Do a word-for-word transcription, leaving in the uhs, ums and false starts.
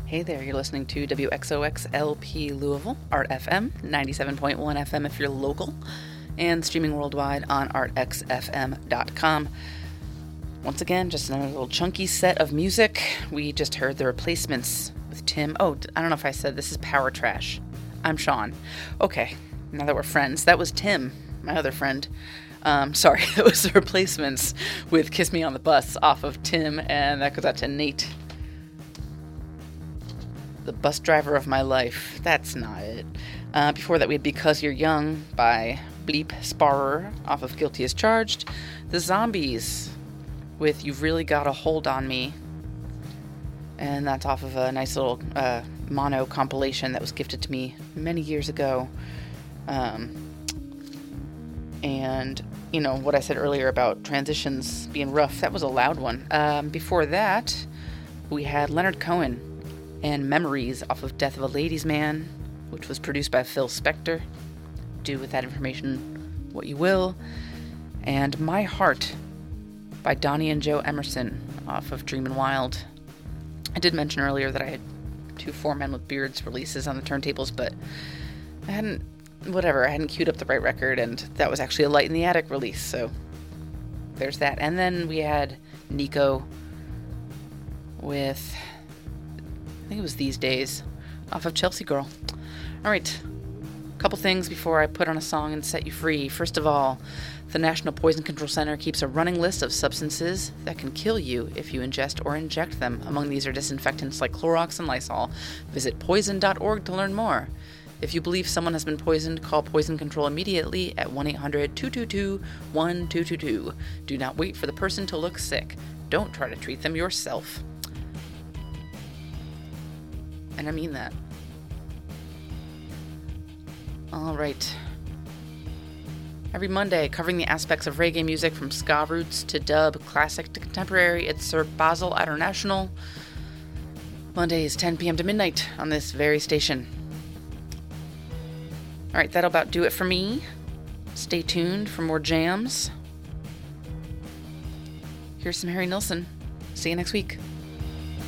Hey there, you're listening to W X O X L P Louisville, Art F M, ninety-seven point one F M if you're local, and streaming worldwide on art x f m dot com. Once again, just another little chunky set of music. We just heard The Replacements with Tim. Oh, I don't know if I said this is Power Trash. I'm Sean. Okay, now that we're friends. That was Tim, my other friend. Um, sorry, that was The Replacements with Kiss Me on the Bus off of Tim, and that goes out to Nate. The bus driver of my life. That's not it. Uh, before that, we had Because You're Young by Bleep Sparer off of Guilty as Charged. The Zombies with You've Really Got a Hold on Me. And that's off of a nice little uh, mono compilation that was gifted to me many years ago. Um, and, you know, what I said earlier about transitions being rough, that was a loud one. Um, before that, we had Leonard Cohen and Memories off of Death of a Ladies' Man, which was produced by Phil Spector. Do with that information what you will. And My Heart by Donnie and Joe Emerson off of Dreamin' Wild. I did mention earlier that I had two Four Men with Beards releases on the turntables, but I hadn't, whatever, I hadn't queued up the right record, and that was actually a Light in the Attic release, so there's that. And then we had Nico with, I think it was These Days, off of Chelsea Girl. All right, a couple things before I put on a song and set you free. First of all, the National Poison Control Center keeps a running list of substances that can kill you if you ingest or inject them. Among these are disinfectants like Clorox and Lysol. Visit poison dot org to learn more. If you believe someone has been poisoned, call Poison Control immediately at one eight hundred two two two one two two two. Do not wait for the person to look sick. Don't try to treat them yourself. And I mean that. All right. Every Monday, covering the aspects of reggae music from ska roots to dub, classic to contemporary, it's Sir Basil International. Mondays, ten p.m. to midnight on this very station. All right, that'll about do it for me. Stay tuned for more jams. Here's some Harry Nilsson. See you next week.